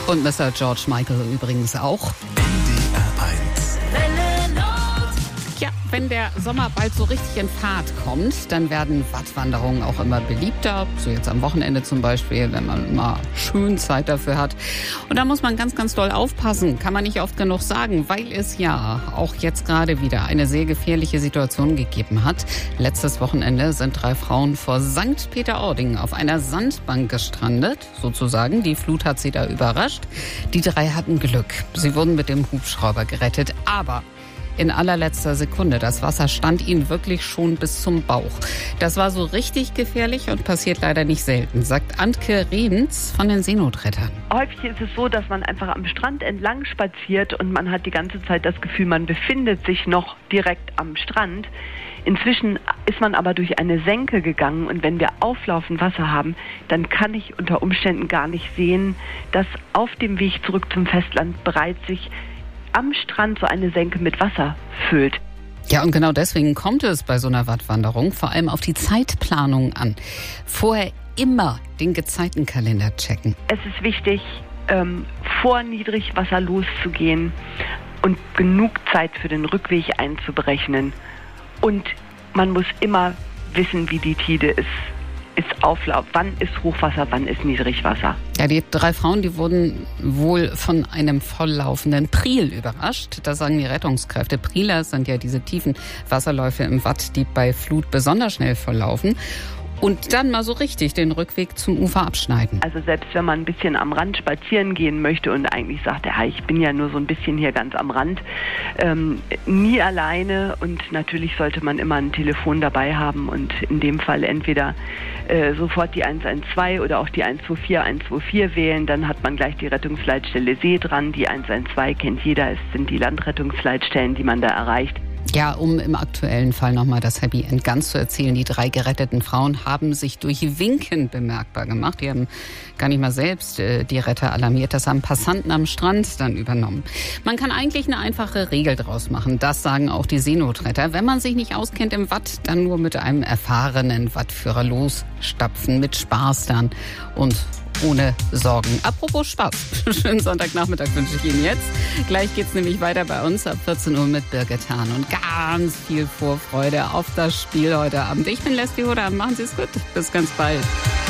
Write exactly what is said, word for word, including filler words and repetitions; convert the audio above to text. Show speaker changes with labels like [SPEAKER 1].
[SPEAKER 1] Und Mister George Michael übrigens auch. Ja, wenn der Sommer bald so richtig in Fahrt kommt, dann werden Wattwanderungen auch immer beliebter. So jetzt am Wochenende zum Beispiel, wenn man mal schön Zeit dafür hat. Und da muss man ganz, ganz doll aufpassen. Kann man nicht oft genug sagen, weil es ja auch jetzt gerade wieder eine sehr gefährliche Situation gegeben hat. Letztes Wochenende sind drei Frauen vor Sankt Peter-Ording auf einer Sandbank gestrandet, sozusagen. Die Flut hat sie da überrascht. Die drei hatten Glück. Sie wurden mit dem Hubschrauber gerettet, aber in allerletzter Sekunde. Das Wasser stand ihnen wirklich schon bis zum Bauch. Das war so richtig gefährlich und passiert leider nicht selten, sagt Antke Rehns von den Seenotrettern.
[SPEAKER 2] Häufig ist es so, dass man einfach am Strand entlang spaziert und man hat die ganze Zeit das Gefühl, man befindet sich noch direkt am Strand. Inzwischen ist man aber durch eine Senke gegangen und wenn wir auflaufend Wasser haben, dann kann ich unter Umständen gar nicht sehen, dass auf dem Weg zurück zum Festland bereits sich am Strand so eine Senke mit Wasser füllt.
[SPEAKER 1] Ja, und genau deswegen kommt es bei so einer Wattwanderung vor allem auf die Zeitplanung an. Vorher immer den Gezeitenkalender checken.
[SPEAKER 2] Es ist wichtig, ähm, vor Niedrigwasser loszugehen und genug Zeit für den Rückweg einzuberechnen. Und man muss immer wissen, wie die Tide ist. Ist Auflauf, wann ist Hochwasser, wann ist Niedrigwasser.
[SPEAKER 1] Ja, die drei Frauen, die wurden wohl von einem volllaufenden Priel überrascht. Das sagen die Rettungskräfte. Prieler sind ja diese tiefen Wasserläufe im Watt, die bei Flut besonders schnell volllaufen. Und dann mal so richtig den Rückweg zum Ufer abschneiden.
[SPEAKER 2] Also selbst wenn man ein bisschen am Rand spazieren gehen möchte und eigentlich sagt, ja, ich bin ja nur so ein bisschen hier ganz am Rand, ähm, nie alleine und natürlich sollte man immer ein Telefon dabei haben und in dem Fall entweder äh, sofort die eins eins zwei oder auch die eins zwei vier eins zwei vier wählen, dann hat man gleich die Rettungsleitstelle See dran. Die eins eins zwei kennt jeder, es sind die Landrettungsleitstellen, die man da erreicht.
[SPEAKER 1] Ja, um im aktuellen Fall nochmal das Happy End ganz zu erzählen. Die drei geretteten Frauen haben sich durch Winken bemerkbar gemacht. Die haben gar nicht mal selbst äh, die Retter alarmiert. Das haben Passanten am Strand dann übernommen. Man kann eigentlich eine einfache Regel draus machen. Das sagen auch die Seenotretter. Wenn man sich nicht auskennt im Watt, dann nur mit einem erfahrenen Wattführer losstapfen. Mit Spaß dann und ohne Sorgen. Apropos Spaß. Schönen Sonntagnachmittag wünsche ich Ihnen jetzt. Gleich geht's nämlich weiter bei uns ab vierzehn Uhr mit Birgit Hahn und ganz viel Vorfreude auf das Spiel heute Abend. Ich bin Leslie Hoder. Machen Sie es gut. Bis ganz bald.